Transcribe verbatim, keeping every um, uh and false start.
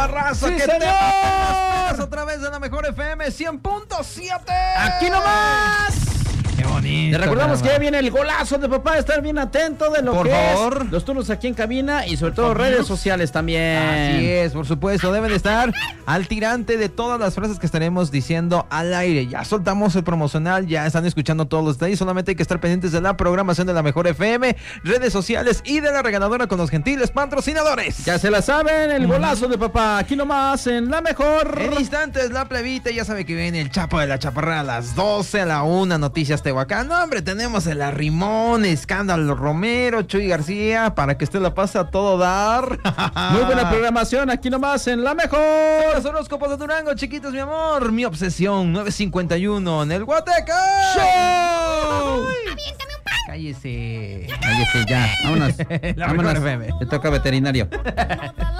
Raza. ¡Sí, que señor! te mandas a través de la mejor F M cien punto siete. ¡Aquí nomás! ¡Qué bonito! Te recordamos caramba. que ya viene el golazo de papá, estar bien atento de lo Por que favor. es los turnos aquí en cabina y sobre todo Por redes Dios. sociales también. Así es, por supuesto, deben de estar al tirante de todas las frases que estaremos diciendo al aire. Ya soltamos el promocional, ya están escuchando todos los detalles, solamente hay que estar pendientes de la programación de la mejor F M, redes sociales y de la regaladora con los gentiles patrocinadores. Ya se la saben, el golazo de papá, aquí nomás en la mejor. En instantes, la plebita ya sabe que viene el Chapo de la Chaparra a las doce, a la una, Noticias Tehuacán. No, hombre, tenemos el Arrimón, Escándalo Romero, Chuy García, para que usted la pase a todo dar. Muy buena programación, aquí nomás en la mejor. Los horóscopos de Durango, chiquitos, mi amor. Mi obsesión, nueve cincuenta y uno en el Guateca. ¡Show! Aviéntame un pan. Cállese. Cállate ya, vámonos. La Vámonos. mejor F M. Te toca veterinario.